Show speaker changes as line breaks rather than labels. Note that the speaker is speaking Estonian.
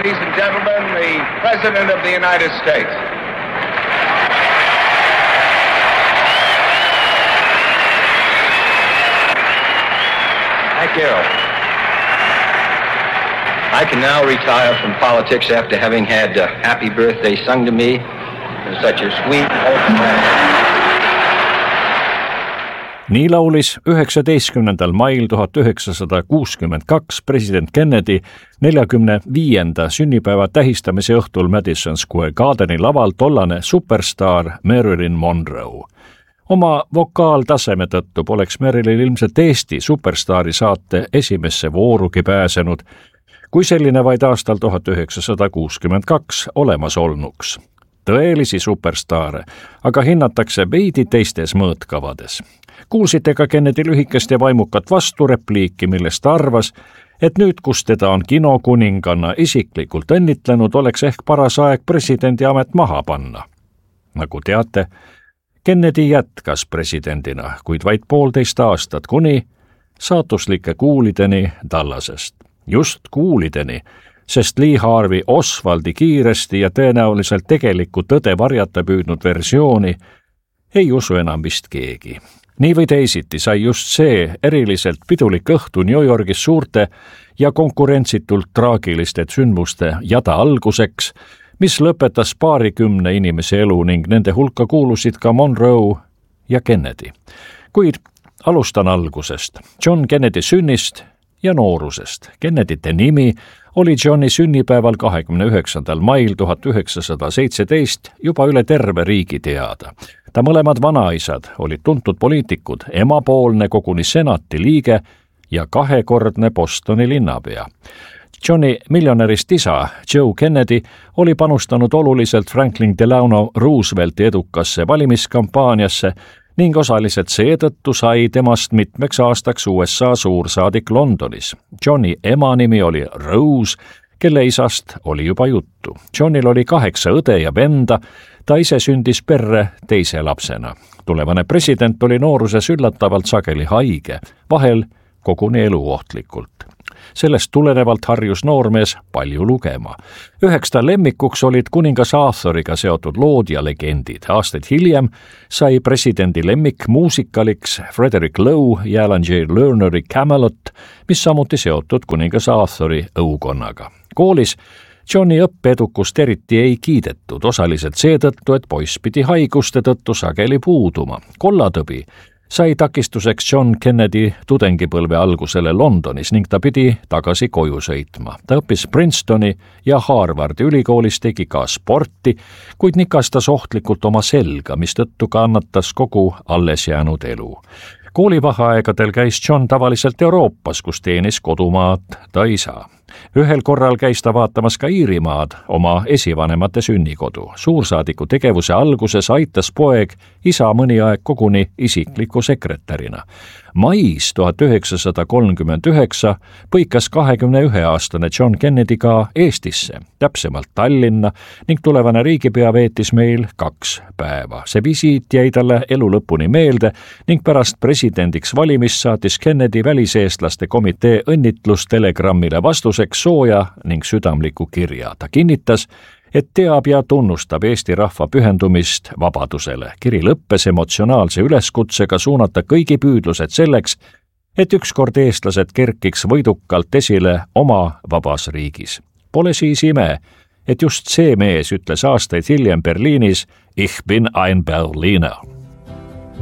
Ladies and gentlemen, the President of the United States.
Thank you. I can now retire from politics after having had Happy Birthday sung to me in such a sweet,
Nii laulis 19. mail 1962 president Kennedy 45. sünnipäeva tähistamise õhtul Madison Square Gardeni laval tollane superstaar Marilyn Monroe. Oma vokaaltaseme tõttu poleks Marilyn ilmselt Eesti superstaari saate esimesse voorugi pääsenud, kui selline vaid aastal 1962 olemas olnuks. Tõelisi superstaare aga hinnatakse veidi teistes mõõtkavades. Kuulsite ka Kennedy lühikest ja vaimukat vasturepliiki, millest arvas, et nüüd, kus teda on kinokuninganna isiklikult õnnitlenud, oleks ehk paras aeg presidendi amet maha panna. Nagu teate, Kennedy jätkas presidendina, kuid vaid 1,5 aastat kuni saatuslike kuulideni Dallasest. Just kuulideni, sest Lee Harvey Oswaldi kiiresti ja tõenäoliselt tegelikku tõde varjata püüdnud versiooni ei usu enam vist keegi. Nii või teisiti sai just see eriliselt pidulik õhtu New Yorgis suurte ja konkurentsitult traagiliste sündmuste jada alguseks, mis lõpetas 20 inimese elu ning nende hulka kuulusid ka Monroe ja Kennedy. Kuid alustan algusest, John Kennedy sünnist ja noorusest. Kennedyte nimi oli Johni sünnipäeval 29. mail 1917 juba üle terve riigi teada. Ta mõlemad vanaisad olid tuntud poliitikud, emapoolne koguni senati liige ja 2-kordne Bostoni linnapea. Johni miljonärist isa, Joe Kennedy, oli panustanud oluliselt Franklin Delano Roosevelti edukasse valimiskampaaniasse ning osaliselt seetõttu sai temast mitmeks aastaks USA suursaadik Londonis. Johni ema nimi oli Rose, kelle isast oli juba juttu. Johnil oli 8 õde ja venda, ta ise sündis perre teise lapsena. Tulevane president oli nooruses üllatavalt sageli haige, vahel koguni eluohtlikult. Sellest tulenevalt harjus noormees palju lugema. Üheks ta lemmikuks olid kuningas Arthuriga seotud lood ja legendid. Aastaid hiljem sai presidendi lemmik muusikaliks Frederick Lowe ja Alan J. Lerneri Camelot, mis samuti seotud kuningas Arthuri õukonnaga. Koolis Johni õppeedukust eriti ei kiidetud, osaliselt seetõttu, et poiss pidi haiguste tõttu sageli puuduma. Kollatõbi sai takistuseks John Kennedy tudengipõlve algusele Londonis ning ta pidi tagasi koju sõitma. Ta õppis Princetoni ja Harvardi ülikoolis, tegi ka sporti, kuid nikastas ohtlikult oma selga, mistõttu kannatas kogu alles jäänud elu. Koolivaheaegadel käis John tavaliselt Euroopas, kus teenis kodumaad ta isa. Ühel korral käis ta vaatamas ka Iirimaad, oma esivanemate sünnikodu. Suursaadiku tegevuse alguses aitas poeg isa mõni aeg koguni isikliku sekretärina. Mais 1939 põikas 21-aastane John Kennedy ka Eestisse, täpsemalt Tallinna, ning tulevane riigipea veetis meil 2 päeva. See visiit jäi talle elu lõpuni meelde ning pärast presidendiks valimist saatis Kennedy väliseestlaste komitee õnnitlustelegrammile vastuseks sooja ning südamliku kirja. Ta kinnitas, et teab ja tunnustab Eesti rahva pühendumist vabadusele. Kiri lõppes emotsionaalse üleskutsega suunata kõigi püüdlused selleks, et ükskord eestlased kerkiks võidukalt esile oma vabas riigis. Pole siis ime, et just see mees ütles aastaid hiljem Berliinis: Ich bin ein Berliner.